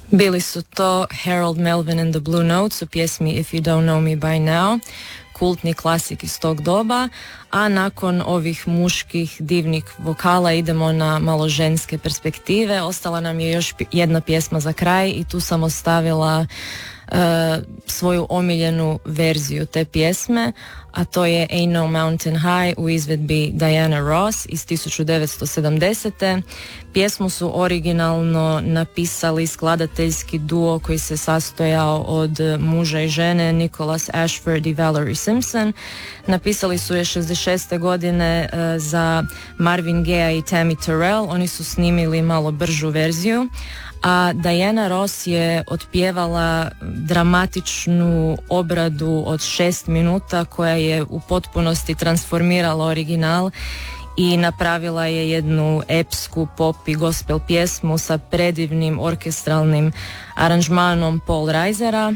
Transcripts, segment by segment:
Bili su to Harold Melvin and the Blue Notes u pjesmi If You Don't Know Me By Now, kultni klasik iz tog doba, a nakon ovih muških divnih vokala idemo na malo ženske perspektive. Ostala nam je još jedna pjesma za kraj i tu sam ostavila svoju omiljenu verziju te pjesme, a to je Ain't No Mountain High u izvedbi Diana Ross iz 1970. Pjesmu su originalno napisali skladateljski duo koji se sastojao od muža i žene, Nicholas Ashford i Valerie Simpson. Napisali su je 66. godine za Marvin Gaye i Tammy Terrell. Oni su snimili malo bržu verziju, a Diana Ross je otpjevala dramatičnu obradu od 6 minuta koja je u potpunosti transformirala original i napravila je jednu epsku pop i gospel pjesmu sa predivnim orkestralnim aranžmanom Paul Reisera.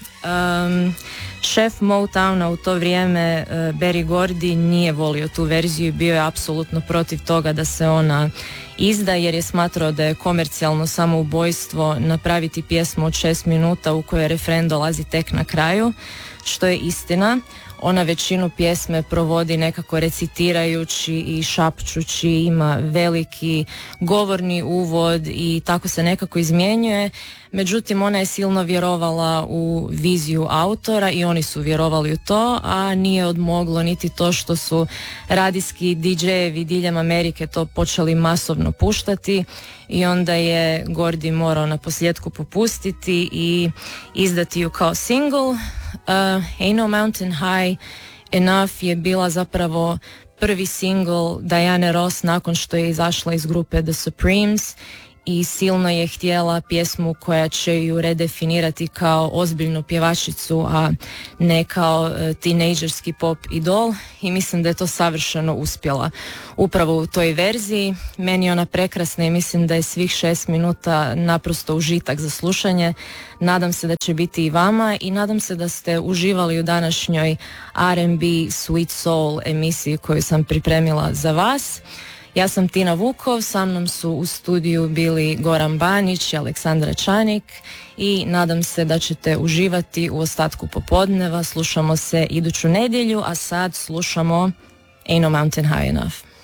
Šef Motowna u to vrijeme, Berry Gordy, nije volio tu verziju i bio je apsolutno protiv toga da se ona izda, jer je smatrao da je komercijalno samoubojstvo napraviti pjesmu od 6 minuta u kojoj refren dolazi tek na kraju, što je istina. Ona većinu pjesme provodi nekako recitirajući i šapčući, ima veliki govorni uvod i tako se nekako izmjenjuje. Međutim, ona je silno vjerovala u viziju autora i oni su vjerovali u to, a nije odmoglo niti to što su radijski DJ-evi diljem Amerike to počeli masovno puštati i onda je Gordy morao na posljedku popustiti i izdati ju kao single. Ain't No Mountain High Enough je bila zapravo prvi single Diane Ross nakon što je izašla iz grupe The Supremes i silno je htjela pjesmu koja će ju redefinirati kao ozbiljnu pjevačicu, a ne kao tinejdžerski pop idol, i mislim da je to savršeno uspjela upravo u toj verziji. Meni je ona prekrasna i mislim da je svih 6 minuta naprosto užitak za slušanje. Nadam se da će biti i vama i nadam se da ste uživali u današnjoj R&B Sweet Soul emisiji koju sam pripremila za vas. Ja sam Tina Vukov, sa mnom su u studiju bili Goran Banić i Aleksandra Čanik i nadam se da ćete uživati u ostatku popodneva. Slušamo se iduću nedjelju, a sad slušamo Ain't No Mountain High Enough.